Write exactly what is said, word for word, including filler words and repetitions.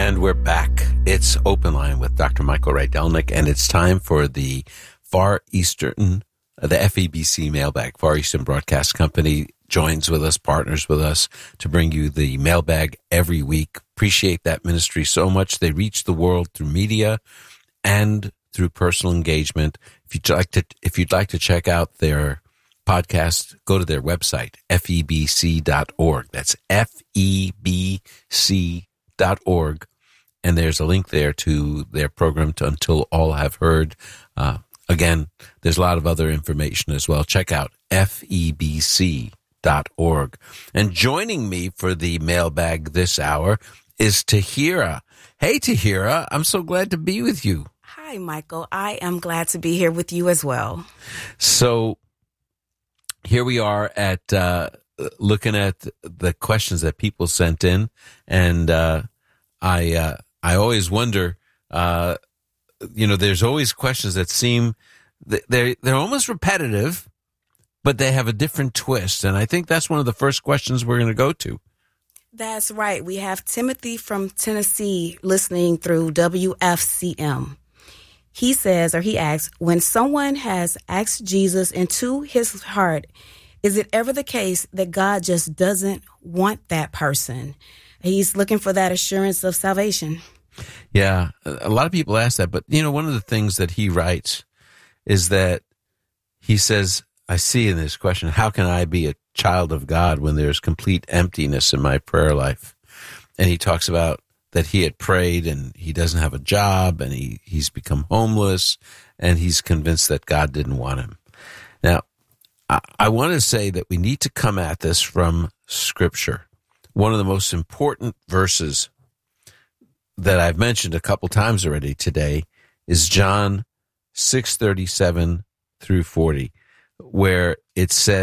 And we're back. It's Open Line with Doctor Michael Rydelnik, and it's time for the Far Eastern, uh, the F E B C mailbag. Far Eastern Broadcast Company joins with us, partners with us to bring you the mailbag every week. Appreciate that ministry so much. They reach the world through media and through personal engagement. If you'd like to, if you'd like to check out their podcast, go to their website, F E B C dot org. That's F E B C dot org. And there's a link there to their program, to Until All Have Heard. Uh, again, there's a lot of other information as well. Check out F E B C dot org. And joining me for the mailbag this hour is Tahira. Hey, Tahira, I'm so glad to be with you. Hi, Michael. I am glad to be here with you as well. So here we are at uh, looking at the questions that people sent in, and uh, I uh, I always wonder, uh, you know, there's always questions that seem they're they're almost repetitive, but they have a different twist, and I think that's one of the first questions we're going to go to. That's right. We have Timothy from Tennessee listening through W F C M. He says, or he asks, when someone has asked Jesus into his heart, is it ever the case that God just doesn't want that person? He's looking for that assurance of salvation. Yeah, a lot of people ask that, but you know, one of the things that he writes is that he says, I see in this question, how can I be a child of God when there's complete emptiness in my prayer life? And he talks about that he had prayed and he doesn't have a job and he, he's become homeless and he's convinced that God didn't want him. Now, I, I want to say that we need to come at this from Scripture. One of the most important verses that I've mentioned a couple times already today is John six thirty-seven through forty, where it says,